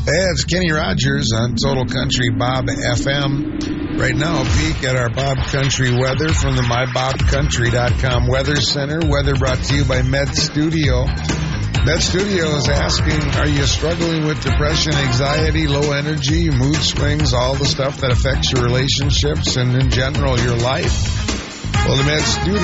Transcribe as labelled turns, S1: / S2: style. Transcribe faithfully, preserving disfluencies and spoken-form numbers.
S1: Hey, it's Kenny Rogers on Total Country Bob F M. Right now, a peek at our Bob Country weather from the my bob country dot com Weather Center. Weather brought to you by Med Studio. Med Studio is asking, are you struggling with depression, anxiety, low energy, mood swings, all the stuff that affects your relationships and in general your life? Well, the Med Studio